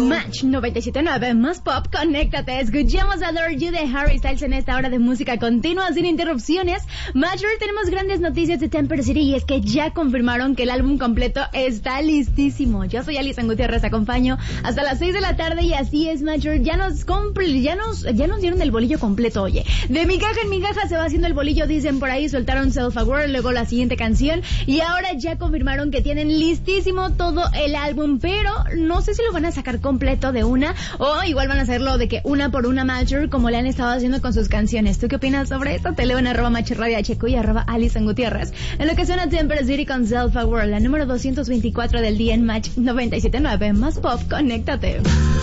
Match 97.9, más pop, conéctate. Escuchemos a Adore You de Harry Styles en esta hora de música continua, sin interrupciones. Major, tenemos grandes noticias de Temper City y es que ya confirmaron que el álbum completo está listísimo. Yo soy Alison Gutiérrez, acompaño hasta las 6 de la tarde y así es, Major. Ya nos dieron el bolillo completo, oye. De mi caja en mi caja se va haciendo el bolillo, dicen por ahí, soltaron Self Aware, luego la siguiente canción y ahora ya confirmaron que tienen listísimo todo el álbum, pero no sé si lo van a sacar completo de una o igual van a hacerlo de que una por una, Major, como le han estado haciendo con sus canciones. ¿Tú qué opinas sobre esto? Te leo en @MacherRadioHQ y @Alison Gutiérrez. En lo que suena Temper City con Self Aware, la número 224 del día en Match 97.9, más pop, conéctate.